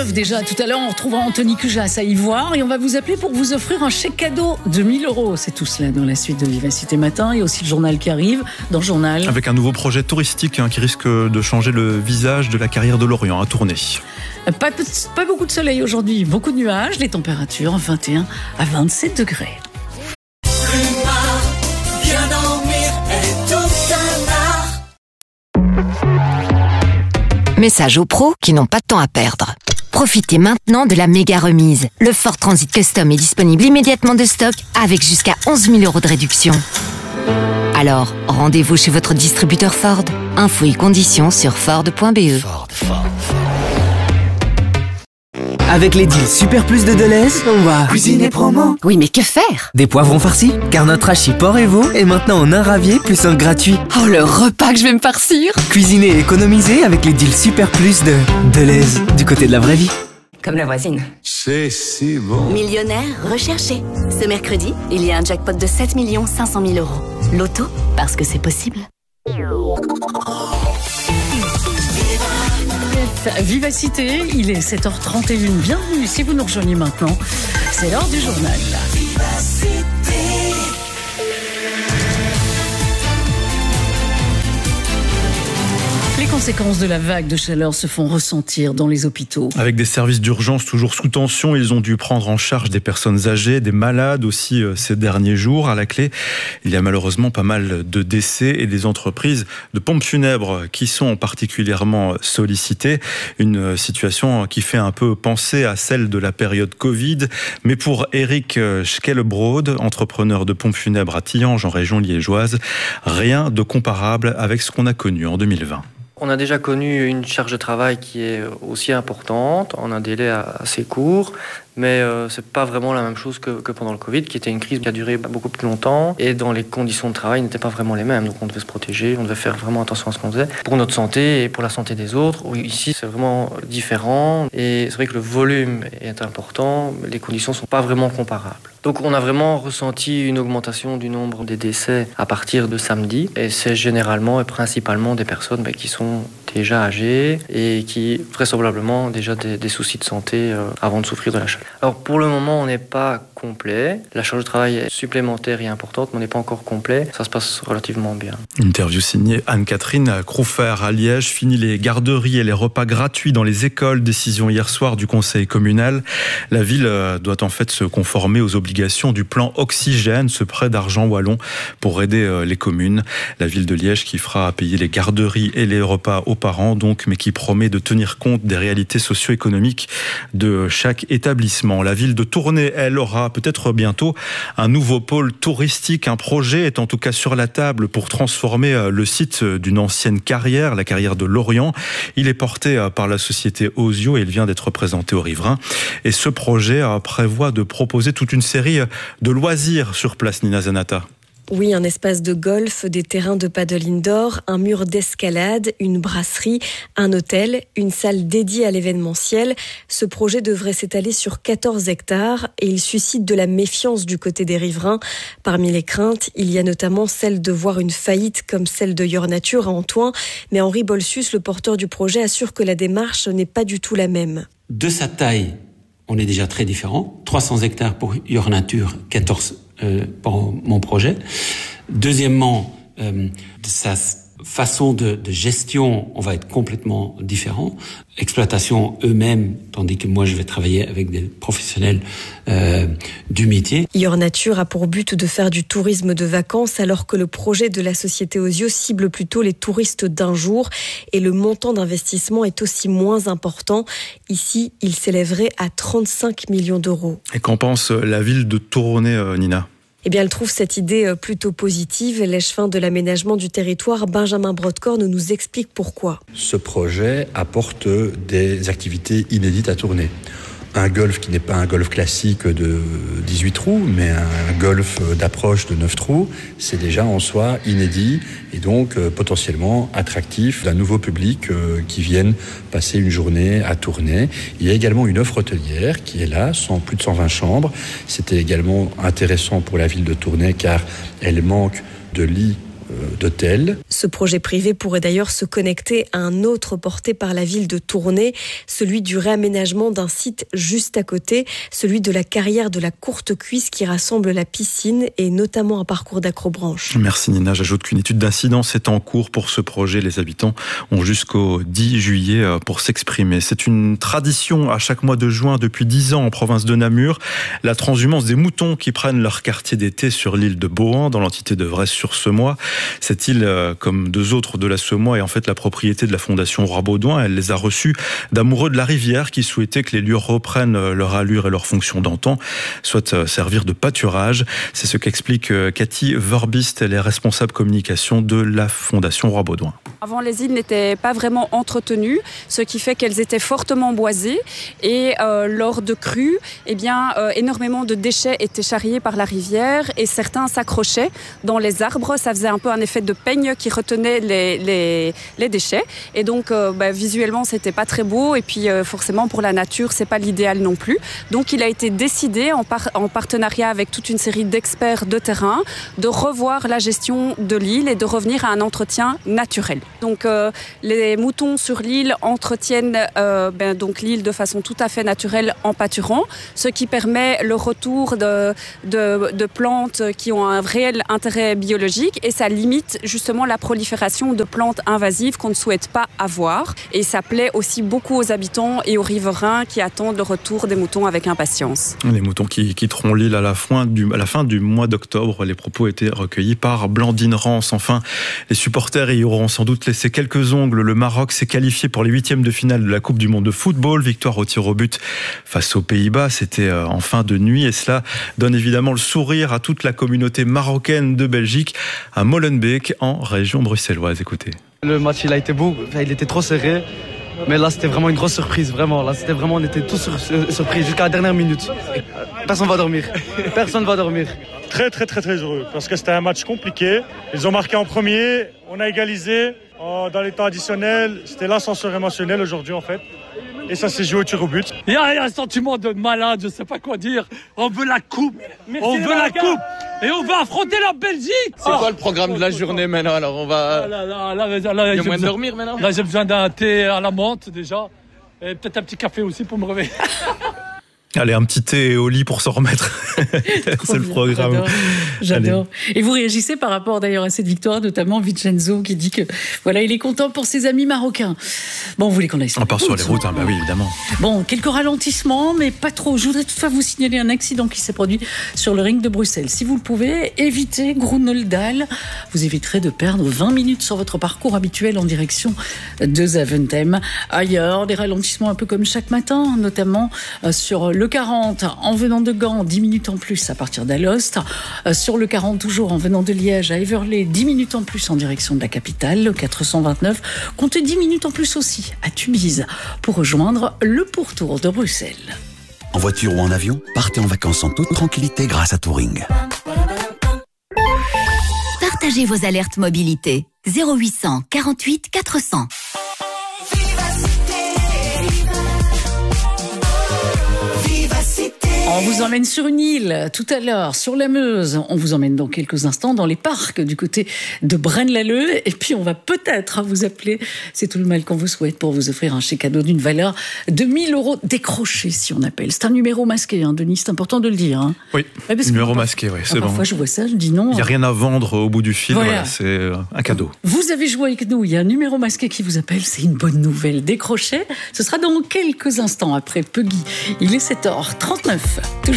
preuve déjà. Tout à l'heure, on retrouvera Anthony Cujas à Ivoire et on va vous appeler pour vous offrir un chèque cadeau de 1 000 €. C'est tout cela dans la suite de Vivacité Matin et aussi le journal qui arrive. Dans le journal, avec un nouveau projet touristique qui risque de changer le visage de la carrière de Lorient à Tournai. Pas beaucoup de soleil aujourd'hui, beaucoup de nuages, les températures 21 à 27 degrés. Message aux pros qui n'ont pas de temps à perdre. Profitez maintenant de la méga remise. Le Ford Transit Custom est disponible immédiatement de stock avec jusqu'à 11 000 € de réduction. Alors, rendez-vous chez votre distributeur Ford. Infos et conditions sur Ford.be. Avec les deals Super Plus de Deleuze, on va cuisiner promo. Oui, mais que faire? Des poivrons farcis, car notre hachis porc et veau est maintenant en un ravier plus un gratuit. Oh, le repas que je vais me farcir! Cuisiner et économiser avec les deals Super Plus de Deleuze, du côté de la vraie vie. Comme la voisine. C'est si bon. Millionnaire recherché. Ce mercredi, il y a un jackpot de 7 500 000 €. Loto, parce que c'est possible. Vivacité, il est 7h31. Bienvenue si vous nous rejoignez maintenant. C'est l'heure du journal. Les conséquences de la vague de chaleur se font ressentir dans les hôpitaux. Avec des services d'urgence toujours sous tension, ils ont dû prendre en charge des personnes âgées, des malades aussi ces derniers jours. À la clé, il y a malheureusement pas mal de décès et des entreprises de pompes funèbres qui sont particulièrement sollicitées. Une situation qui fait un peu penser à celle de la période Covid. Mais pour Eric Schkelbrode, entrepreneur de pompes funèbres à Tillange en région liégeoise, rien de comparable avec ce qu'on a connu en 2020. On a déjà connu une charge de travail qui est aussi importante, en un délai assez court, mais c'est pas vraiment la même chose que pendant le Covid, qui était une crise qui a duré beaucoup plus longtemps, et dont les conditions de travail n'étaient pas vraiment les mêmes. Donc on devait se protéger, on devait faire vraiment attention à ce qu'on faisait, pour notre santé et pour la santé des autres. Ici, c'est vraiment différent, et c'est vrai que le volume est important, mais les conditions sont pas vraiment comparables. Donc on a vraiment ressenti une augmentation du nombre des décès à partir de samedi, et c'est généralement et principalement des personnes qui sont déjà âgées et qui vraisemblablement ont déjà des soucis de santé avant de souffrir de la chaleur. Alors pour le moment, on n'est pas complet. La charge de travail est supplémentaire et importante, mais on n'est pas encore complet. Ça se passe relativement bien. Interview signée Anne-Catherine Croufer à Liège. Fini les garderies et les repas gratuits dans les écoles. Décision hier soir du conseil communal. La ville doit en fait se conformer aux obligations du plan Oxygène, ce prêt d'argent wallon pour aider les communes. La ville de Liège qui fera payer les garderies et les repas aux parents, donc, mais qui promet de tenir compte des réalités socio-économiques de chaque établissement. La ville de Tournai, elle, aura peut-être bientôt un nouveau pôle touristique. Un projet est en tout cas sur la table pour transformer le site d'une ancienne carrière, la carrière de Lorient. Il est porté par la société Ozio et il vient d'être présenté aux riverains. Et ce projet prévoit de proposer toute une série de loisirs sur place, Nina Zanata. Oui, un espace de golf, des terrains de paddle indoor, un mur d'escalade, une brasserie, un hôtel, une salle dédiée à l'événementiel. Ce projet devrait s'étaler sur 14 hectares et il suscite de la méfiance du côté des riverains. Parmi les craintes, il y a notamment celle de voir une faillite comme celle de Your Nature à Antoine. Mais Henri Bolsus, le porteur du projet, assure que la démarche n'est pas du tout la même. De sa taille, on est déjà très différent. 300 hectares pour Your Nature, 14 pour mon projet. Deuxièmement, de sa façon de gestion, on va être complètement différent. Exploitation eux-mêmes, tandis que moi je vais travailler avec des professionnels du métier. Your Nature a pour but de faire du tourisme de vacances, alors que le projet de la société Ozio cible plutôt les touristes d'un jour, et le montant d'investissement est aussi moins important. Ici, il s'élèverait à 35 millions d'euros. Et qu'en pense la ville de Tournai, Nina ? Eh bien, elle trouve cette idée plutôt positive. L'échevin de l'aménagement du territoire, Benjamin Brodkorn, nous explique pourquoi. Ce projet apporte des activités inédites à Tournai. Un golf qui n'est pas un golf classique de 18 trous, mais un golf d'approche de 9 trous, c'est déjà en soi inédit et donc potentiellement attractif d'un nouveau public qui viennent passer une journée à Tournai. Il y a également une offre hôtelière qui est là, plus de 120 chambres. C'était également intéressant pour la ville de Tournai car elle manque de lits d'hôtels. Ce projet privé pourrait d'ailleurs se connecter à un autre porté par la ville de Tournai, celui du réaménagement d'un site juste à côté, celui de la carrière de la courte cuisse qui rassemble la piscine et notamment un parcours d'acrobranche. Merci Nina. J'ajoute qu'une étude d'incidence est en cours pour ce projet. Les habitants ont jusqu'au 10 juillet pour s'exprimer. C'est une tradition à chaque mois de juin depuis 10 ans en province de Namur. La transhumance des moutons qui prennent leur quartier d'été sur l'île de Bohan, dans l'entité de Vresse-sur-Semois. Cette île, comme deux autres de la Semois, est en fait la propriété de la Fondation Roi Baudouin. Elle les a reçus d'amoureux de la rivière qui souhaitaient que les lieux reprennent leur allure et leur fonction d'antan, soit servir de pâturage. C'est ce qu'explique Cathy Verbist, elle est responsable communication de la Fondation Roi Baudouin. Avant, les îles n'étaient pas vraiment entretenues, ce qui fait qu'elles étaient fortement boisées et lors de crues, énormément de déchets étaient charriés par la rivière et certains s'accrochaient dans les arbres. Ça faisait un peu un effet de peigne qui retenait les déchets et donc visuellement c'était pas très beau et puis forcément pour la nature c'est pas l'idéal non plus. Donc il a été décidé en partenariat avec toute une série d'experts de terrain de revoir la gestion de l'île et de revenir à un entretien naturel. Donc les moutons sur l'île entretiennent donc l'île de façon tout à fait naturelle en pâturant, ce qui permet le retour de plantes qui ont un réel intérêt biologique et ça limite justement la prolifération de plantes invasives qu'on ne souhaite pas avoir. Et ça plaît aussi beaucoup aux habitants et aux riverains qui attendent le retour des moutons avec impatience. Les moutons qui quitteront l'île à la fin du mois d'octobre. Les propos étaient recueillis par Blandine Rance. Enfin, les supporters y auront sans doute laissé quelques ongles. Le Maroc s'est qualifié pour les 8e de finale de la Coupe du Monde de football. Victoire au tir au but face aux Pays-Bas. C'était en fin de nuit et cela donne évidemment le sourire à toute la communauté marocaine de Belgique à Molenbeek en région bruxelloise. Écoutez. Le match il a été beau, il était trop serré. Mais là, c'était vraiment une grosse surprise, vraiment. Là, c'était vraiment, on était tous surpris jusqu'à la dernière minute. Personne va dormir. Personne va dormir. Très heureux parce que c'était un match compliqué. Ils ont marqué en premier, on a égalisé dans les temps additionnels. C'était l'ascenseur émotionnel aujourd'hui en fait. Et ça s'est joué au tir au but. Il y a un sentiment de malade, je sais pas quoi dire. On veut la coupe. On veut la coupe. Et on va affronter la Belgique. C'est quoi le programme de la journée maintenant? Alors on va... Il y a moyen de dormir maintenant? Là j'ai besoin d'un thé à la menthe déjà. Et peut-être un petit café aussi pour me réveiller. Allez, un petit thé au lit pour s'en remettre. C'est le programme. J'adore. Et vous réagissez par rapport d'ailleurs à cette victoire, notamment Vincenzo qui dit que voilà, il est content pour ses amis marocains. Bon, vous voulez qu'on aille sur on part sur les routes, bah oui, évidemment. Bon, quelques ralentissements, mais pas trop. Je voudrais toutefois vous signaler un accident qui s'est produit sur le ring de Bruxelles. Si vous le pouvez, évitez Groenendaal. Vous éviterez de perdre 20 minutes sur votre parcours habituel en direction de Zaventem. Ailleurs, des ralentissements un peu comme chaque matin, notamment sur le 40 en venant de Gand, 10 minutes en plus à partir d'Alost. Sur le 40 toujours en venant de Liège à Everley, 10 minutes en plus en direction de la capitale. Le 429, comptez 10 minutes en plus aussi à Tubize pour rejoindre le pourtour de Bruxelles. En voiture ou en avion, partez en vacances en toute tranquillité grâce à Touring. Partagez vos alertes mobilité. 0800 48 400. On vous emmène sur une île tout à l'heure, sur la Meuse. On vous emmène dans quelques instants dans les parcs du côté de Braine-l'Alleud. Et puis on va peut-être vous appeler, c'est tout le mal qu'on vous souhaite, pour vous offrir un chèque cadeau d'une valeur de 1 000 € décroché, si on appelle. C'est un numéro masqué, hein, Denis, c'est important de le dire. Hein. Oui, numéro masqué, oui, c'est bon. Parfois je vois ça, je dis non. Il n'y a rien à vendre au bout du fil, voilà, c'est un cadeau. Vous avez joué avec nous, il y a un numéro masqué qui vous appelle, c'est une bonne nouvelle. Décroché, ce sera dans quelques instants après Puggy. Il est 7h39.